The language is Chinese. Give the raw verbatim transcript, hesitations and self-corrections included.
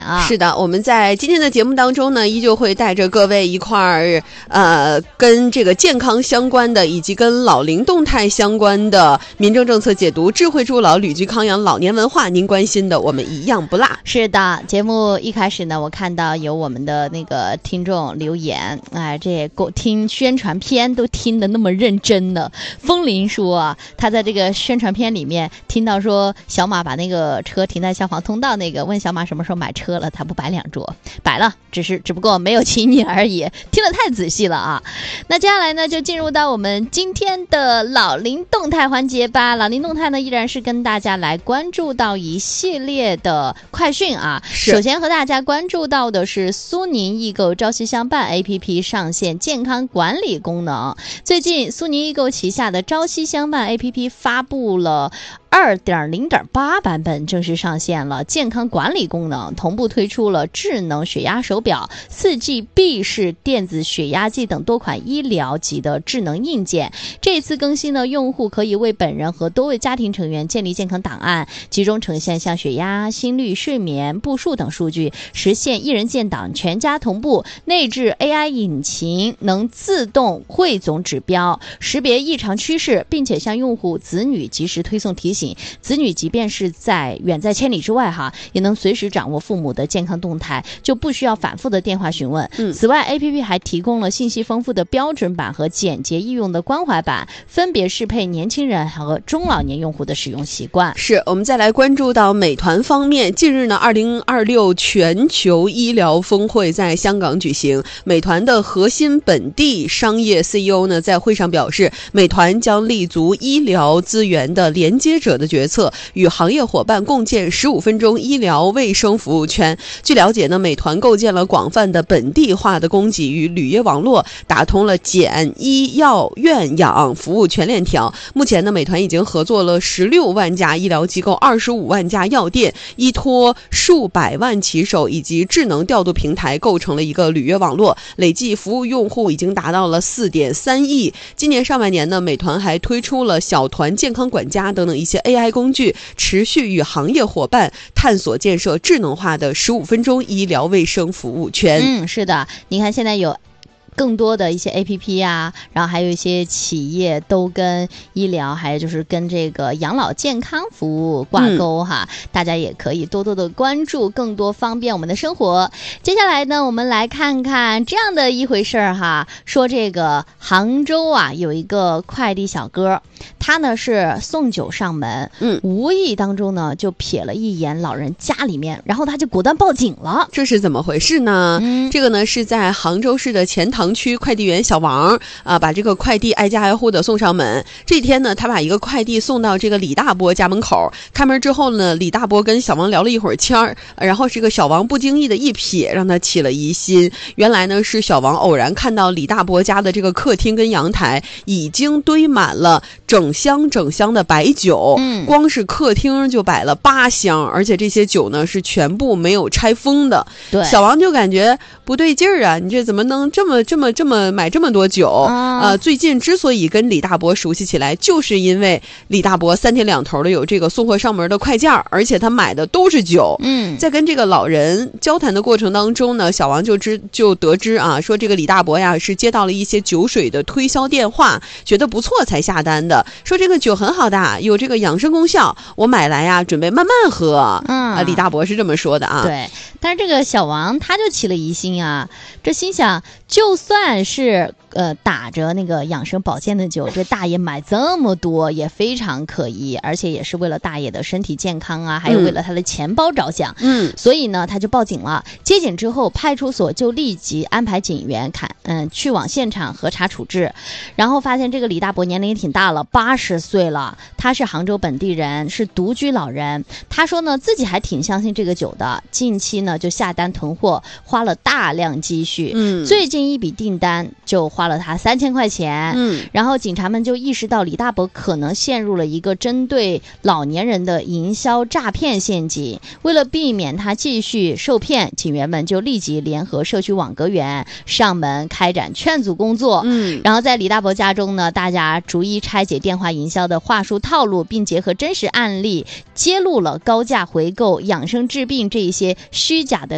啊， 是的，我们在今天的节目当中呢，依旧会带着各位一块儿，呃，跟这个健康相关的，以及跟老龄动态相关的民政政策解读，智慧助老，旅居康养，老年文化，您关心的我们一样不落。 是的，节目一开始呢，我看到有我们的那个听众留言，哎，这听宣传片都听得那么认真呢。风铃说啊，他在这个宣传片里面听到说，小马把那个车停在消防通道，那个问小马什么时候买车了，他不摆两桌，摆了，只是只不过没有请你而已，听得太仔细了啊。那接下来呢，就进入到我们今天的老龄动态环节吧。老龄动态呢，依然是跟大家来关注到一系列的快讯啊。首先和大家关注到的是苏宁易购朝夕相伴 A P P 上线健康管理功能。最近苏宁易购旗下的朝夕相伴 A P P 发布了二点零点八 版本，正式上线了健康管理功能，同步推出了智能血压手表、四 G 闭式电子血压计等多款医疗级的智能硬件。这次更新呢，用户可以为本人和多位家庭成员建立健康档案，集中呈现像血压、心率、睡眠、步数等数据，实现一人建档、全家同步。内置 A I 引擎能自动汇总指标，识别异常趋势，并且向用户子女及时推送提醒。子女即便是在远在千里之外哈，也能随时掌握父母的健康动态，就不需要反复的电话询问。嗯、此外 A P P 还提供了信息丰富的标准版和简洁易用的关怀版，分别适配年轻人和中老年用户的使用习惯。 是，我们再来关注到美团方面，近日呢二零二六全球医疗峰会在香港举行，美团的核心本地商业 C E O 呢在会上表示，美团将立足医疗资源的连接者的决策，与行业伙伴共建十五分钟医疗卫生服务圈。据了解呢，美团构建了广泛的本地化的供给与履约网络，打通了检医药院养服务全链条。目前呢，美团已经合作了十六万家医疗机构、二十五万家药店，依托数百万骑手以及智能调度平台，构成了一个履约网络，累计服务用户已经达到了 四点三亿。今年上半年呢，美团还推出了小团健康管家等等一些 A I 工具，持续与行业伙伴探索建设智能化的十五分钟医疗卫生服务圈。 嗯，是的，你看现在有更多的一些 A P P 啊，然后还有一些企业都跟医疗还有就是跟这个养老健康服务挂钩哈、嗯、大家也可以多多的关注，更多方便我们的生活。接下来呢，我们来看看这样的一回事儿哈，说这个杭州啊有一个快递小哥，他呢是送酒上门，嗯，无意当中呢就瞥了一眼老人家里面，然后他就果断报警了。 这是怎么回事呢？嗯，这个呢是在杭州市的钱塘区，快递员小王啊，把这个快递挨家挨户的送上门。这天呢，他把一个快递送到这个李大伯家门口，开门之后呢，李大伯跟小王聊了一会儿天儿，然后这个小王不经意的一瞥，让他起了疑心。原来呢，是小王偶然看到李大伯家的这个客厅跟阳台已经堆满了整箱整箱的白酒，嗯，光是客厅就摆了八箱，而且这些酒呢是全部没有拆封的。 对， 小王就感觉不对劲儿啊，你这怎么能这么这么这么买这么多酒？啊、呃，最近之所以跟李大伯熟悉起来，就是因为李大伯三天两头的有这个送货上门的快件，而且他买的都是酒。嗯，在跟这个老人交谈的过程当中呢，小王就知就得知啊，说这个李大伯呀是接到了一些酒水的推销电话，觉得不错才下单的，说这个酒很好的，有这个养生功效，我买来呀准备慢慢喝。嗯，啊，李大伯是这么说的啊。 对，但是这个小王他就起了疑心啊，这心想，就算是呃打着那个养生保健的酒，这大爷买这么多也非常可疑，而且也是为了大爷的身体健康啊，还有为了他的钱包着想。嗯，所以呢他就报警了。接警之后，派出所就立即安排警员看嗯去往现场核查处置。然后发现这个李大伯年龄也挺大了，八十岁了，他是杭州本地人，是独居老人。他说呢自己还挺相信这个酒的，近期呢就下单囤货，花了大量积蓄。嗯，最近一笔订单就花了他三千块钱。嗯，然后警察们就意识到李大伯可能陷入了一个针对老年人的营销诈骗陷阱。为了避免他继续受骗，警员们就立即联合社区网格员上门开展劝阻工作。嗯，然后在李大伯家中呢，大家逐一拆解电话营销的话术套路，并结合真实案例揭露了高价回购、养生治病这一些虚假的